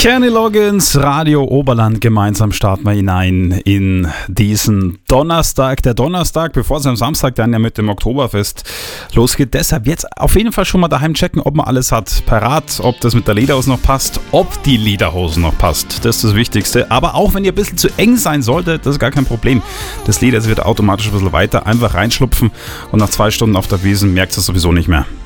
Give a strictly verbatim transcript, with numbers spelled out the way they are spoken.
Kenny Loggins, Radio Oberland, gemeinsam starten wir hinein in diesen Donnerstag. Der Donnerstag, bevor es am Samstag dann ja mit dem Oktoberfest losgeht. Deshalb jetzt auf jeden Fall schon mal daheim checken, ob man alles hat parat, ob das mit der Lederhose noch passt, ob die Lederhose noch passt. Das ist das Wichtigste. Aber auch wenn ihr ein bisschen zu eng sein solltet, das ist gar kein Problem. Das Leder wird automatisch ein bisschen weiter, einfach reinschlupfen und nach zwei Stunden auf der Wiesn merkt es sowieso nicht mehr.